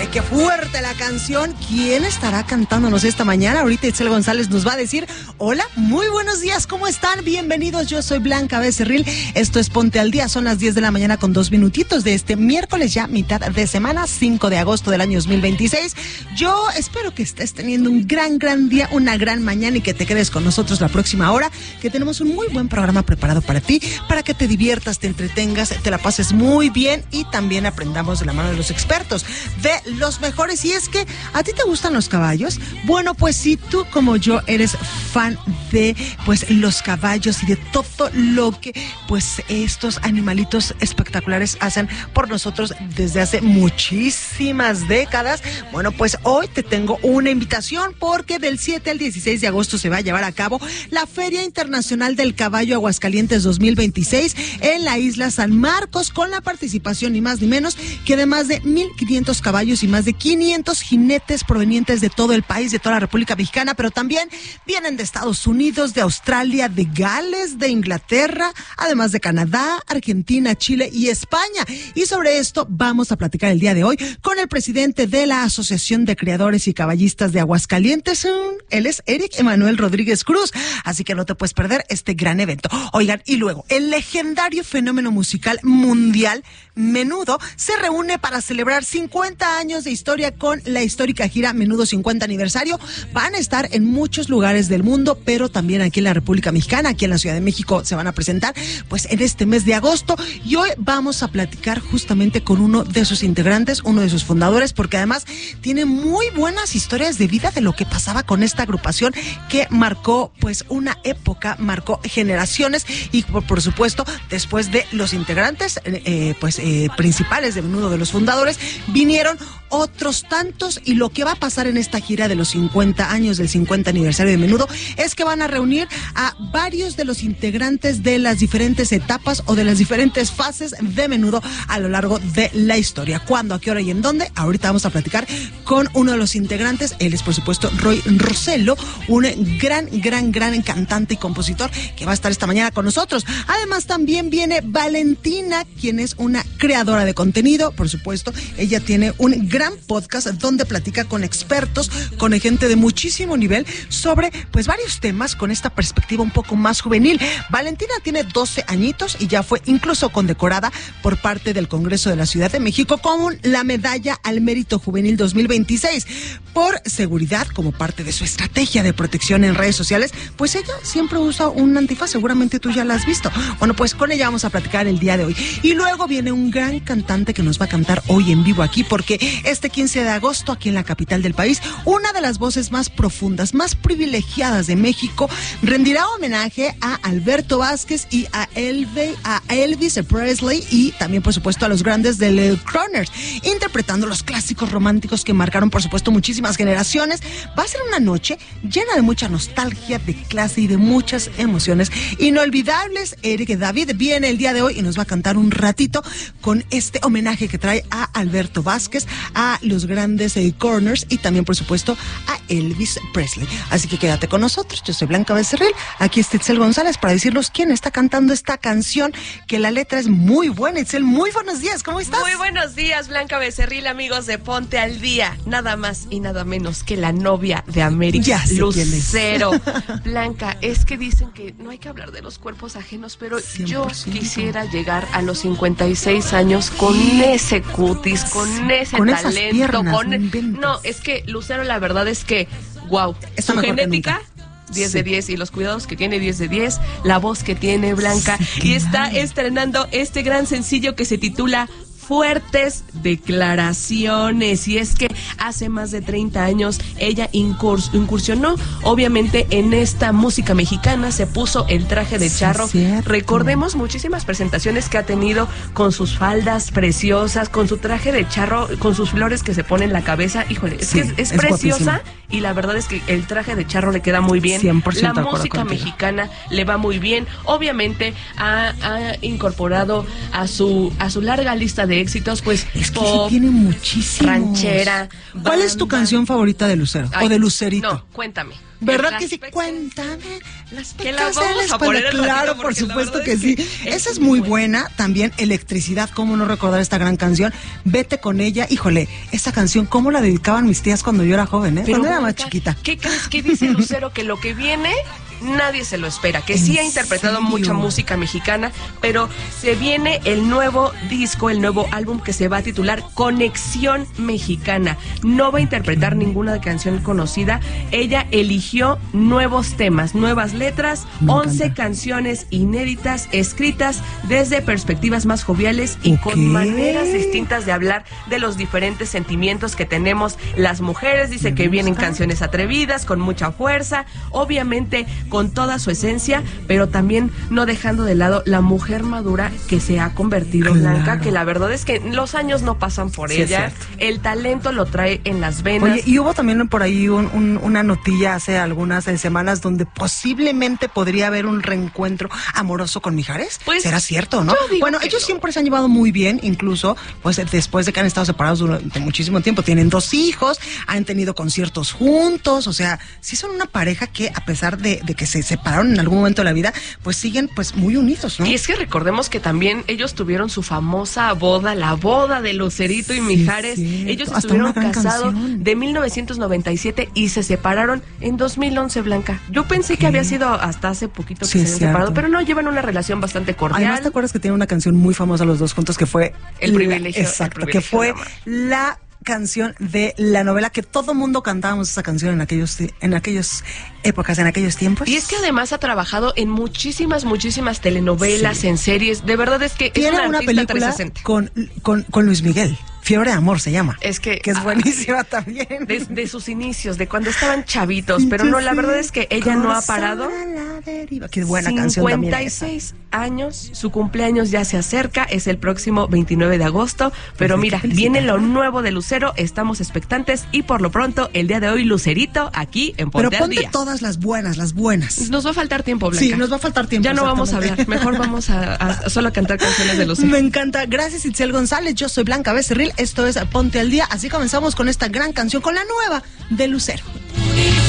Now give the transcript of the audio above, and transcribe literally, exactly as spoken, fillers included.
qué fuerte la canción. ¿Quién estará cantándonos esta mañana? Ahorita Itzel González nos va a decir. Hola, muy buenos días, ¿cómo están? Bienvenidos, yo soy Blanca Becerril. Esto es Ponte al Día, son las diez de la mañana con dos minutitos de este miércoles, ya mitad de semana, cinco de agosto del año dos mil veintiséis. Yo espero que estés teniendo un gran, gran día, una gran mañana y que te quedes con nosotros la próxima hora, que tenemos un muy buen programa preparado para ti, para que te diviertas, te entretengas, te la pases muy bien y también aprendamos de la mano de los expertos, de los mejores. Y es que, ¿a ti te gustan los caballos? Bueno, pues si tú como yo eres fan de pues los caballos y de todo lo que pues estos animalitos espectaculares hacen por nosotros desde hace muchísimas décadas, bueno, pues hoy te tengo una invitación porque del siete al dieciséis de agosto se va a llevar a cabo la Feria Internacional del Caballo Aguascalientes dos mil veintiséis en la isla San Marcos, con la participación ni más ni menos que de más de mil quinientos caballos y más de quinientos jinetes provenientes de todo el país, de toda la República Mexicana, pero también vienen de Estados Unidos, de Australia, de Gales, de Inglaterra, además de Canadá, Argentina, Chile y España. Y sobre esto vamos a platicar el día de hoy con el presidente de la Asociación de Criadores y Caballistas de Aguascalientes. Él es Eric Emanuel Rodríguez Cruz, así que no te puedes perder este gran evento. Oigan, y luego, el legendario fenómeno musical mundial Menudo se reúne para celebrar cincuenta años de historia con la histórica gira Menudo cincuenta aniversario. Van a estar en muchos lugares del mundo, pero también aquí en la República Mexicana, aquí en la Ciudad de México se van a presentar pues en este mes de agosto, y hoy vamos a platicar justamente con uno de sus integrantes, uno de sus fundadores, porque además tiene muy buenas historias de vida de lo que pasaba con esta agrupación que marcó pues una época, marcó generaciones, y por, por supuesto después de los integrantes eh, pues eh, principales de Menudo, de los fundadores, vinieron otros tantos, y lo que va a pasar en esta gira de los cincuenta años del cincuenta aniversario de Menudo es que van a reunir a varios de los integrantes de las diferentes etapas o de las diferentes fases de Menudo a lo largo de la historia. ¿Cuándo, a qué hora y en dónde? Ahorita vamos a platicar con uno de los integrantes. Él es, por supuesto, Roy Rosello, un gran, gran, gran cantante y compositor que va a estar esta mañana con nosotros. Además, también viene Valentina, quien es una creadora de contenido, por supuesto. Ella tiene un gran podcast donde platica con expertos, con gente de muchísimo nivel sobre pues varios temas con esta perspectiva un poco más juvenil. Valentina tiene doce añitos y ya fue incluso condecorada por parte del Congreso de la Ciudad de México con la Medalla al Mérito Juvenil dos mil veintiséis. Por seguridad, como parte de su estrategia de protección en redes sociales, pues ella siempre usa un antifaz, seguramente tú ya la has visto. Bueno, pues con ella vamos a platicar el día de hoy. Y luego viene un gran cantante que nos va a cantar hoy en vivo aquí, porque este quince de agosto, aquí en la capital del país, una de las voces más profundas, más privilegiadas de México, rendirá homenaje a Alberto Vázquez y a, Elve, a Elvis Presley, y también, por supuesto, a los grandes de The Crooners, interpretando los clásicos románticos que marcaron, por supuesto, muchísimas generaciones. Va a ser una noche llena de mucha nostalgia, de clase y de muchas emociones inolvidables. Eric David viene el día de hoy y nos va a cantar un ratito con este homenaje que trae a Alberto Vázquez, a los grandes eh, Corners y también, por supuesto, a Elvis Presley. Así que quédate con nosotros. Yo soy Blanca Becerril. Aquí está Itzel González para decirnos quién está cantando esta canción, que la letra es muy buena. Itzel, muy buenos días. ¿Cómo estás? Muy buenos días, Blanca Becerril, amigos de Ponte al Día. Nada más y nada menos que la novia de América, ya sé Lucero. Blanca, es que dicen que no hay que hablar de los cuerpos ajenos, pero cien por ciento. Yo quisiera llegar a los cincuenta y seis años con ese cutis, con ese con talento, esas piernas, con no, no, es que Lucero, la verdad es que wow, está su mejor genética diez de diez, y los cuidados que tiene diez de diez, la voz que tiene Blanca, sí, y está estrenando este gran sencillo que se titula Fuertes Declaraciones. Y es que hace más de treinta años ella incurs- incursionó obviamente en esta música mexicana, se puso el traje de charro. Sí, recordemos muchísimas presentaciones que ha tenido con sus faldas preciosas, con su traje de charro, con sus flores que se pone en la cabeza. Híjole, es sí, que es, es, es preciosa guapísima. Y la verdad es que el traje de charro le queda muy bien. cien por ciento la música mexicana le va muy bien. Obviamente ha, ha incorporado a su, a su larga lista de de éxitos, pues es que pop, sí tiene muchísimos. ranchera. ¿Cuál banda. es tu canción favorita de Lucero? Ay, o de Lucerito. No, cuéntame. ¿Verdad Las que sí? pecas. Cuéntame las Que la pecas de vamos la a espalda. poner al ratito, Claro, por porque la supuesto verdad que es sí. que Esa es es muy muy buena. También Electricidad, cómo no recordar esta gran canción. Vete con ella. Híjole, esa canción, cómo la dedicaban mis tías cuando yo era joven, ¿eh? Pero Cuando era más Blanca, chiquita. ¿qué crees que dice Lucero? Que lo que viene nadie se lo espera, que ¿En sí ha interpretado serio? mucha música mexicana, pero se viene el nuevo disco, el nuevo álbum que se va a titular Conexión Mexicana. No va a interpretar ninguna canción conocida. Ella eligió nuevos temas, nuevas letras, Me once encanta. canciones inéditas escritas desde perspectivas más joviales y Ok. con maneras distintas de hablar de los diferentes sentimientos que tenemos las mujeres. Dice Me que vienen gusta. canciones atrevidas, con mucha fuerza, obviamente con toda su esencia, pero también no dejando de lado la mujer madura que se ha convertido, Claro. Blanca, que la verdad es que los años no pasan por Sí, es ella, cierto. el talento lo trae en las venas. Oye, y hubo también por ahí un- un- una notilla hace algunas eh, semanas donde posiblemente podría haber un reencuentro amoroso con Mijares. Pues, ¿será cierto, no? yo digo Bueno, que ellos no. siempre se han llevado muy bien, incluso pues después de que han estado separados durante muchísimo tiempo. Tienen dos hijos, han tenido conciertos juntos, o sea, sí son una pareja que a pesar de, de que se separaron en algún momento de la vida, pues siguen pues muy unidos, ¿no? Y es que recordemos que también ellos tuvieron su famosa boda, la boda de Lucerito y Sí, Mijares. cierto. Ellos Hasta estuvieron una gran casados canción. de mil novecientos noventa y siete y se separaron en dos mil once, Blanca. Yo pensé Ok. que había sido hasta hace poquito que Sí, se es habían cierto. separado, pero no, llevan una relación bastante cordial. Además, ¿te acuerdas que tienen una canción muy famosa los dos juntos que fue El la- privilegio, el exacto, privilegio que fue de amar. la canción de la novela que todo mundo cantábamos esa canción en aquellos en aquellos épocas, en aquellos tiempos? Y es que además ha trabajado en muchísimas, muchísimas telenovelas, Sí. en series. De verdad es que es Tiene una, una artista película trescientos sesenta. con, con, con Luis Miguel, Fiebre de Amor se llama. Es que, que es ay, buenísima también. De, de sus inicios, de cuando estaban chavitos, pero no, la verdad es que ella no ha parado. Corazón a la deriva. Qué buena canción también cincuenta y esa. seis años, su cumpleaños ya se acerca, es el próximo veintinueve de agosto, pero Pues hay mira, que viene lo felicitarla. nuevo de Lucero, estamos expectantes y por lo pronto, el día de hoy, Lucerito, aquí en Ponte Pero al ponte Día. todas las buenas, las buenas. Nos va a faltar tiempo, Blanca. Sí, nos va a faltar tiempo. Ya no vamos a exactamente. hablar, mejor vamos a, a solo cantar canciones de Lucero. Me encanta. Gracias, Itzel González. Yo soy Blanca Becerril. Esto es Ponte al Día. Así comenzamos con esta gran canción, con la nueva de Lucero.